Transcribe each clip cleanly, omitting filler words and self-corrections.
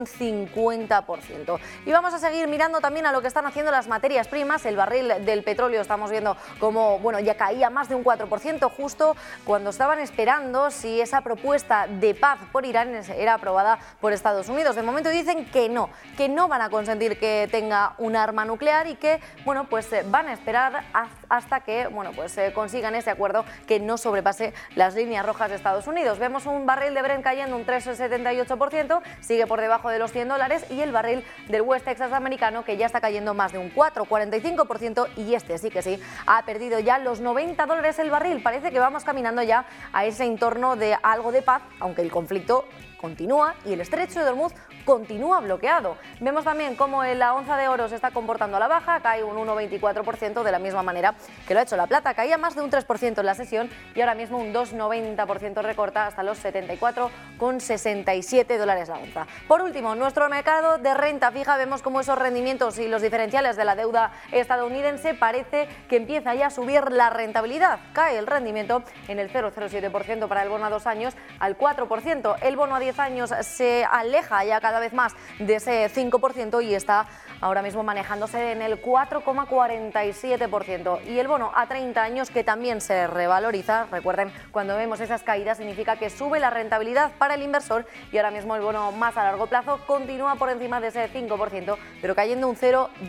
50%. Y vamos a seguir mirando también a lo que están haciendo las materias primas. El barril del petróleo estamos viendo como, bueno, ya caía más de un 4% justo cuando estaban esperando si esa propuesta de paz por Irán era aprobada por Estados Unidos. De momento dicen que no van a consentir que tenga un arma nuclear y que, bueno, pues van a esperar hasta que, bueno, pues consigan ese acuerdo que no sobrepase las líneas rojas de Estados Unidos. Vemos un barril de Brent cayendo un 3,78%, sigue por debajo de los $100, y el barril del West Texas americano que ya está cayendo más de un 4,45%, y este sí que sí ha perdido ya los $90 el barril. Parece que vamos caminando ya a ese entorno de algo de paz, aunque el conflicto continúa y el estrecho de Hormuz continúa bloqueado. Vemos también cómo la onza de oro se está comportando a la baja, cae un 1,24% de la misma manera que lo ha hecho la plata, caía más de un 3% en la sesión y ahora mismo un 2,90% recorta hasta los $74,67 la onza. Por último, nuestro mercado de renta fija, vemos cómo esos rendimientos y los diferenciales de la deuda estadounidense parece que empieza ya a subir la rentabilidad. Cae el rendimiento en el 0,07% para el bono a 2 años al 4%. El bono a 10 años se aleja ya cada vez más de ese 5% y está ahora mismo manejándose en el 4,47%. Y el bono a 30 años, que también se revaloriza, recuerden, cuando vemos esas caídas significa que sube la rentabilidad para el inversor, y ahora mismo el bono más a largo plazo continúa por encima de ese 5%, pero cayendo un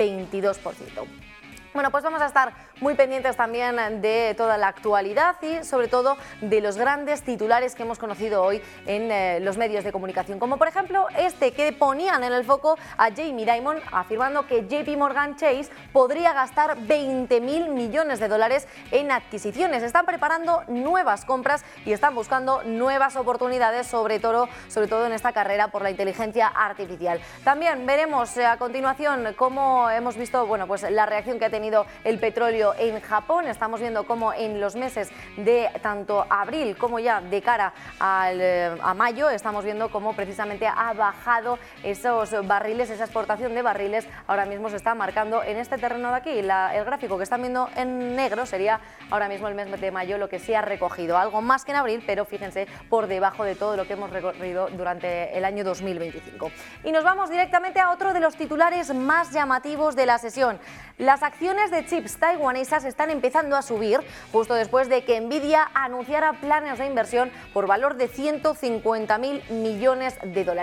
0,22%. Bueno, pues vamos a estar muy pendientes también de toda la actualidad y sobre todo de los grandes titulares que hemos conocido hoy en los medios de comunicación, como por ejemplo este que ponían en el foco a Jamie Dimon afirmando que JP Morgan Chase podría gastar $20.000 millones en adquisiciones. Están preparando nuevas compras y están buscando nuevas oportunidades, sobre todo en esta carrera por la inteligencia artificial. También veremos a continuación cómo hemos visto, bueno, pues la reacción que ha tenido el petróleo en Japón. Estamos viendo cómo en los meses de tanto abril como ya de cara a mayo, estamos viendo cómo precisamente ha bajado esos barriles, esa exportación de barriles. Ahora mismo se está marcando en este terreno de aquí. El gráfico que están viendo en negro sería ahora mismo el mes de mayo, lo que se ha recogido, algo más que en abril, pero fíjense, por debajo de todo lo que hemos recorrido durante el año 2025. Y nos vamos directamente a otro de los titulares más llamativos de la sesión. Las acciones de chips taiwanesas están empezando a subir justo después de que Nvidia anunciara planes de inversión por valor de $150.000 millones.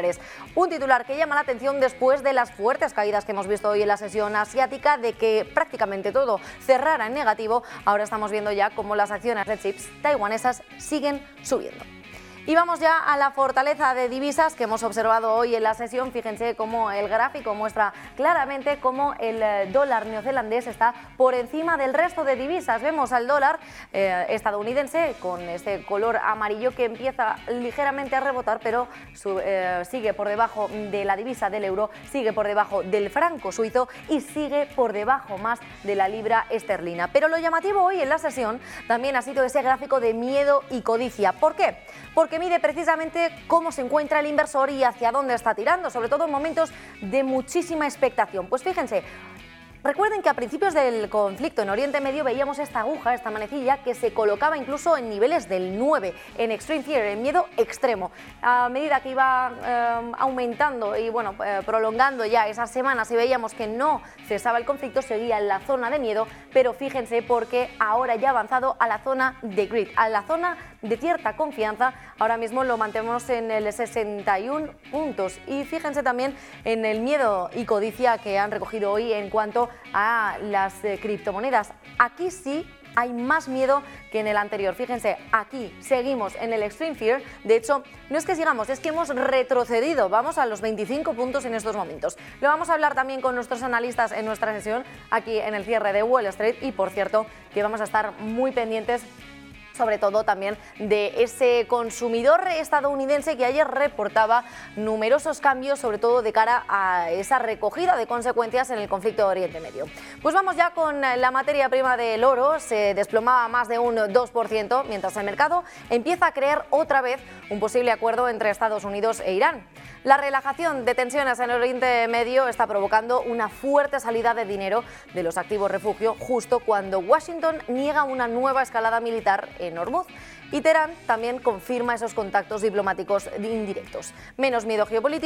Un titular que llama la atención después de las fuertes caídas que hemos visto hoy en la sesión asiática, de que prácticamente todo cerrara en negativo. Ahora estamos viendo ya cómo las acciones de chips taiwanesas siguen subiendo. Y vamos ya a la fortaleza de divisas que hemos observado hoy en la sesión. Fíjense cómo el gráfico muestra claramente cómo el dólar neozelandés está por encima del resto de divisas. Vemos al dólar estadounidense con este color amarillo que empieza ligeramente a rebotar, pero sigue por debajo de la divisa del euro, sigue por debajo del franco suizo y sigue por debajo más de la libra esterlina. Pero lo llamativo hoy en la sesión también ha sido ese gráfico de miedo y codicia. ¿Por qué? Porque mide precisamente cómo se encuentra el inversor y hacia dónde está tirando, sobre todo en momentos de muchísima expectación. Pues fíjense, recuerden que a principios del conflicto en Oriente Medio veíamos esta aguja, esta manecilla, que se colocaba incluso en niveles del 9, en extreme fear, en miedo extremo. A medida que iba aumentando y bueno, prolongando ya esas semanas y veíamos que no cesaba el conflicto, seguía en la zona de miedo, pero fíjense porque ahora ya ha avanzado a la zona de greed, a la zona de cierta confianza. Ahora mismo lo mantenemos en el 61 puntos y fíjense también en el miedo y codicia que han recogido hoy en cuanto a las criptomonedas. Aquí sí hay más miedo que en el anterior. Fíjense, aquí seguimos en el extreme fear. De hecho, no es que sigamos, es que hemos retrocedido. Vamos a los 25 puntos en estos momentos. Lo vamos a hablar también con nuestros analistas en nuestra sesión aquí en el cierre de Wall Street, y por cierto que vamos a estar muy pendientes sobre todo también de ese consumidor estadounidense que ayer reportaba numerosos cambios, sobre todo de cara a esa recogida de consecuencias en el conflicto de Oriente Medio. Pues vamos ya con la materia prima del oro. Se desplomaba más de un 2%, mientras el mercado empieza a creer otra vez un posible acuerdo entre Estados Unidos e Irán. La relajación de tensiones en el Oriente Medio está provocando una fuerte salida de dinero de los activos refugio justo cuando Washington niega una nueva escalada militar en Hormuz. Y Teherán también confirma esos contactos diplomáticos indirectos. Menos miedo geopolítico.